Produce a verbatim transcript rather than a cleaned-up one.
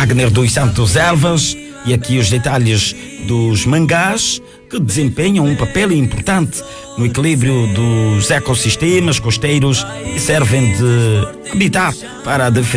Wagner dos Santos Elvas, e aqui os detalhes dos mangás que desempenham um papel importante no equilíbrio dos ecossistemas costeiros e servem de habitat para a defesa